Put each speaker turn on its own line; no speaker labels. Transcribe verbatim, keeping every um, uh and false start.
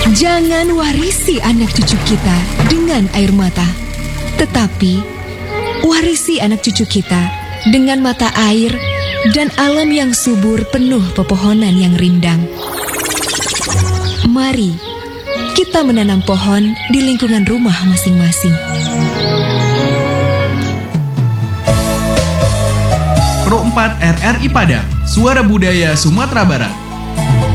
Jangan warisi anak cucu kita dengan air mata, tetapi warisi anak cucu kita dengan mata air dan alam yang subur penuh pepohonan yang rindang. Mari kita menanam pohon di lingkungan rumah masing-masing.
Pro empat R R I Padang, Suara Budaya Sumatera Barat.